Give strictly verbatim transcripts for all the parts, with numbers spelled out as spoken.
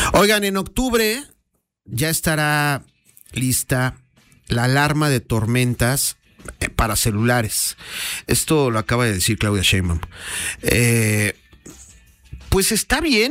Oigan, en octubre ya estará lista la alarma de tormentas para celulares. Esto lo acaba de decir Claudia Sheinbaum. Eh, pues está bien,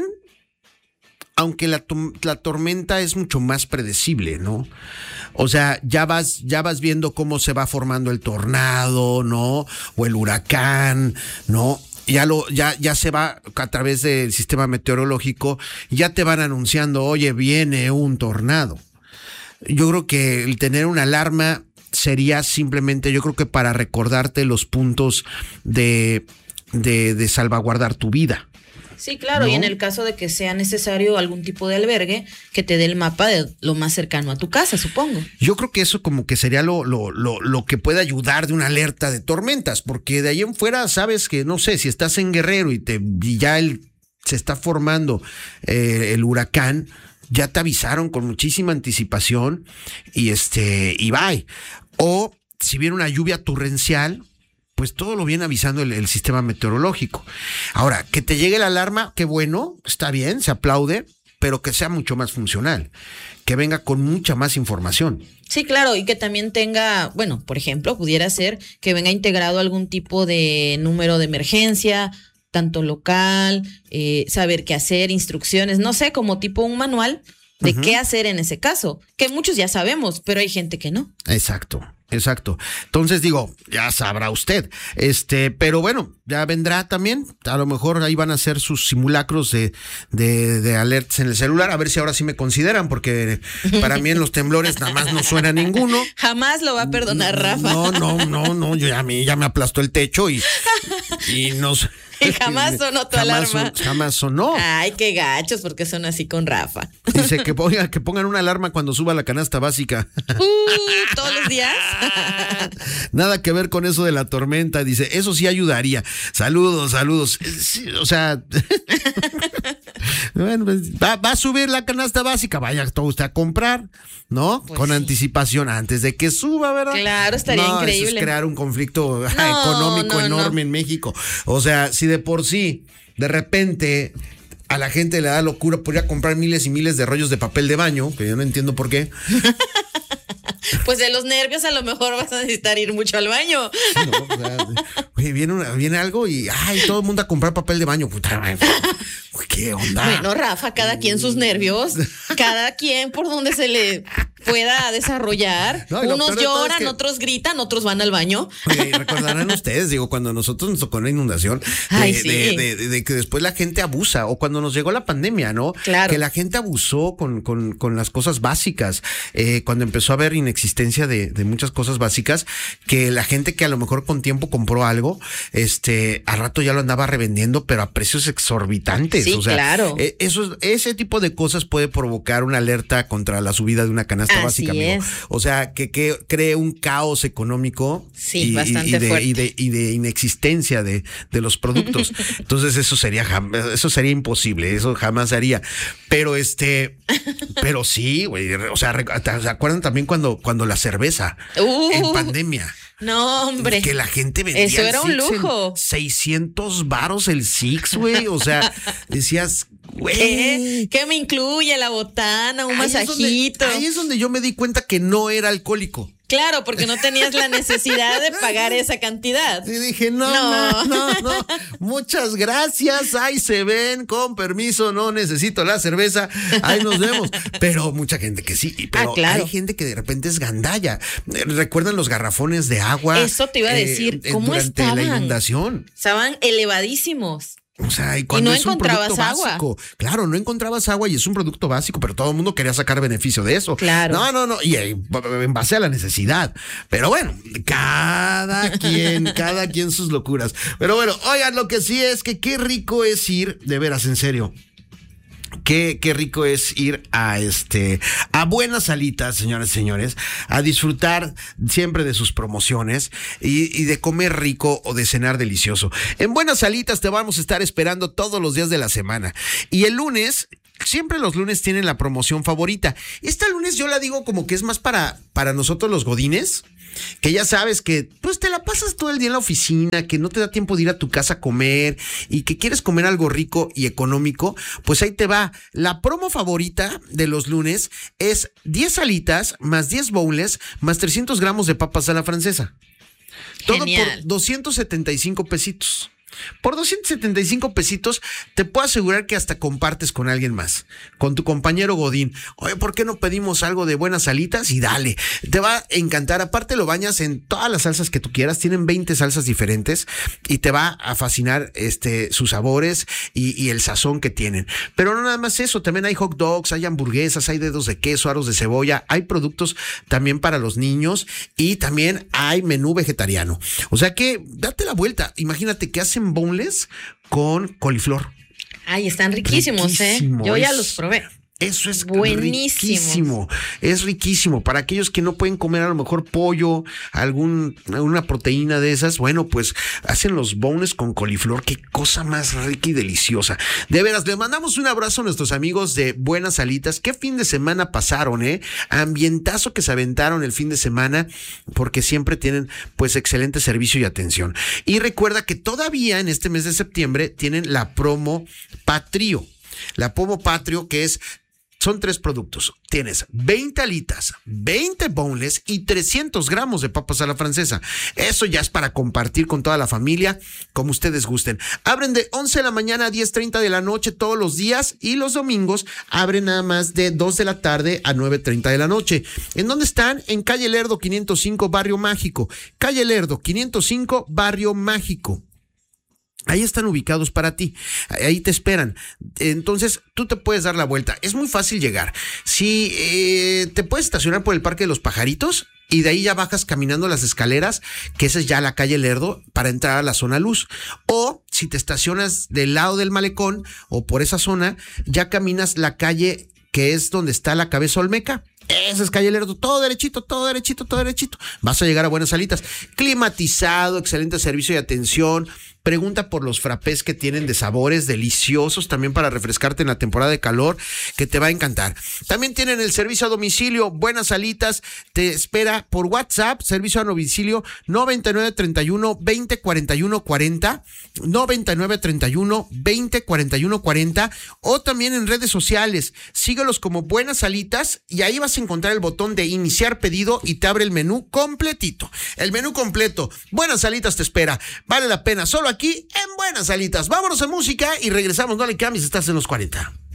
aunque la, la tormenta es mucho más predecible, ¿no? O sea, ya vas, ya vas viendo cómo se va formando el tornado, ¿no? O el huracán, ¿no? Ya lo, ya, ya se va a través del sistema meteorológico, ya te van anunciando, oye, viene un tornado. Yo creo que el tener una alarma sería simplemente, yo creo que para recordarte los puntos de, de, de salvaguardar tu vida. Sí, claro, ¿no? Y en el caso de que sea necesario algún tipo de albergue, que te dé el mapa de lo más cercano a tu casa, supongo. Yo creo que eso como que sería lo, lo, lo, lo que puede ayudar de una alerta de tormentas, porque de ahí en fuera sabes que, no sé, si estás en Guerrero y, te, y ya el, se está formando eh, el huracán, ya te avisaron con muchísima anticipación y este y bye. O si viene una lluvia torrencial, pues todo lo viene avisando el, el sistema meteorológico. Ahora, que te llegue la alarma, qué bueno, está bien, se aplaude, pero que sea mucho más funcional, que venga con mucha más información. Sí, claro, y que también tenga, bueno, por ejemplo, pudiera ser que venga integrado algún tipo de número de emergencia, tanto local, eh, saber qué hacer, instrucciones, no sé, como tipo un manual de uh-huh. qué hacer en ese caso, que muchos ya sabemos, pero hay gente que no. Exacto. Exacto. Entonces digo, ya sabrá usted. Este, pero bueno, ya vendrá también. A lo mejor ahí van a hacer sus simulacros de, de, de alertas en el celular. A ver si ahora sí me consideran, porque para mí en los temblores nada más no suena ninguno. Jamás lo va a perdonar, Rafa. No, no, no, no. Yo ya, a mí ya me aplastó el techo y, y nos. Y jamás sonó tu jamás alarma. Son, jamás sonó. Ay, qué gachos, porque son así con Rafa. Dice que, oiga, que pongan una alarma cuando suba la canasta básica. Uh, ¿todos los días? Nada que ver con eso de la tormenta. Dice, eso sí ayudaría. Saludos, saludos. Sí, o sea, bueno, pues, va, va a subir la canasta básica. Vaya todo usted a comprar, ¿no? Pues con sí. anticipación antes de que suba, ¿verdad? Claro, estaría no, increíble. Eso es crear un conflicto no, económico no, enorme no. en México. O sea, si de por sí, de repente, a la gente le da locura por ir a comprar miles y miles de rollos de papel de baño, que yo no entiendo por qué. Pues de los nervios a lo mejor vas a necesitar ir mucho al baño. Sí, no, o sea, oye, viene, una, viene algo y ay, todo el mundo a comprar papel de baño. Puta, ¿qué onda? Bueno, Rafa, cada quien sus nervios, cada quien por donde se le pueda desarrollar. No, unos lloran, es que... otros gritan, otros van al baño. Oye, recordarán ustedes, digo, cuando nosotros nos tocó la inundación, de, ay, sí. de, de, de, de que después la gente abusa, o cuando nos llegó la pandemia, ¿no? Claro. Que la gente abusó con, con, con las cosas básicas, eh, cuando empezó a haber inexistencia de, de muchas cosas básicas, que la gente que a lo mejor con tiempo compró algo, este, al rato ya lo andaba revendiendo, pero a precios exorbitantes. Sí, o sea, claro. Eh, eso, ese tipo de cosas puede provocar una alerta contra la subida de una canasta Así básica, es. amigo. O sea, que, que cree un caos económico sí, y, bastante y, de, fuerte. y, de, y de inexistencia de, de los productos. Entonces eso sería eso sería imposible, eso jamás haría. Pero este, pero sí, güey, o sea, ¿se acuerdan también cuando, cuando la cerveza uh, en pandemia? No, hombre. Que la gente vendía eso era un lujo. seiscientos varos el Six, güey. O sea, decías, güey. ¿Qué? ¿Qué me incluye? La botana, un ahí masajito. Es donde, ahí es donde yo me di cuenta que no era alcohólico. Claro, porque no tenías la necesidad de pagar esa cantidad. Y dije, no, no, no, no, muchas gracias, ahí se ven, con permiso, no necesito la cerveza, ahí nos vemos. Pero mucha gente que sí, pero ah, claro. hay gente que de repente es gandalla. ¿Recuerdan los garrafones de agua? Eso te iba a decir, eh, ¿cómo durante estaban? la inundación. Estaban elevadísimos. O sea, y cuando y no es un encontrabas producto agua. básico, claro, no encontrabas agua y es un producto básico, pero todo el mundo quería sacar beneficio de eso. Claro. No, no, no, y eh, en base a la necesidad. Pero bueno, cada quien, cada quien sus locuras. Pero bueno, oigan, lo que sí es que qué rico es ir, de veras, en serio. Qué, qué rico es ir a este a Buenas Salitas, señoras y señores, a disfrutar siempre de sus promociones y, y de comer rico o de cenar delicioso. En Buenas Salitas te vamos a estar esperando todos los días de la semana. Y el lunes, siempre los lunes tienen la promoción favorita. Esta lunes yo la digo como que es más para, para nosotros los godines. que ya sabes que pues te la pasas todo el día en la oficina, que no te da tiempo de ir a tu casa a comer y que quieres comer algo rico y económico, pues ahí te va. La promo favorita de los lunes es diez alitas más diez boneless más trescientos gramos de papas a la francesa. Todo Genial. por doscientos setenta y cinco pesitos. Por doscientos setenta y cinco pesitos te puedo asegurar que hasta compartes con alguien más, con tu compañero Godín. Oye, ¿por qué no pedimos algo de buenas alitas? Y dale, te va a encantar. Aparte lo bañas en todas las salsas que tú quieras. Tienen veinte salsas diferentes y te va a fascinar este sus sabores y, y el sazón que tienen. Pero no nada más eso, también hay hot dogs, hay hamburguesas, hay dedos de queso, aros de cebolla, hay productos también para los niños y también hay menú vegetariano. O sea que date la vuelta. Imagínate que hacen boneless con coliflor. Ay, están riquísimos, Riquísimo, ¿eh? Yo ya es- los probé. Eso es Buenísimos. riquísimo, es riquísimo. Para aquellos que no pueden comer a lo mejor pollo, algún, alguna proteína de esas, bueno, pues hacen los boneless con coliflor. Qué cosa más rica y deliciosa. De veras, le mandamos un abrazo a nuestros amigos de Buenas Alitas. Qué fin de semana pasaron, ¿eh? Ambientazo que se aventaron el fin de semana, porque siempre tienen pues excelente servicio y atención. Y recuerda que todavía en este mes de septiembre tienen la promo Patrio. La promo Patrio, que es son tres productos. Tienes veinte alitas, veinte boneless y trescientos gramos de papas a la francesa. Eso ya es para compartir con toda la familia, como ustedes gusten. Abren de once de la mañana a diez treinta de la noche todos los días y los domingos abren nada más de dos de la tarde a nueve treinta de la noche. ¿En dónde están? En Calle Lerdo quinientos cinco, Barrio Mágico. Calle Lerdo quinientos cinco, Barrio Mágico. Ahí están ubicados para ti, ahí te esperan. Entonces tú te puedes dar la vuelta, es muy fácil llegar. Si eh, te puedes estacionar por el Parque de los Pajaritos y de ahí ya bajas caminando las escaleras, que esa es ya la calle Lerdo, para entrar a la zona luz. O si te estacionas del lado del malecón o por esa zona, ya caminas la calle que es donde está la Cabeza Olmeca. Esa es Calle Lerdo, todo derechito, todo derechito, todo derechito. Vas a llegar a Buenas Alitas. Climatizado, excelente servicio y atención. Pregunta por los frappés que tienen de sabores deliciosos también para refrescarte en la temporada de calor, que te va a encantar. También tienen el servicio a domicilio. Buenas Alitas te espera por WhatsApp, servicio a domicilio noventa y nueve treinta y uno veinte cuarenta y uno cuarenta, noventa y nueve treinta y uno veinte cuarenta y uno cuarenta, o también en redes sociales. Síguelos como Buenas Alitas y ahí vas a encontrar el botón de iniciar pedido y te abre el menú completito. El menú completo. Buenas Alitas te espera. Vale la pena. Solo aquí en Buenas Alitas. Vámonos a música y regresamos. No le cambies, estás en los cuarenta.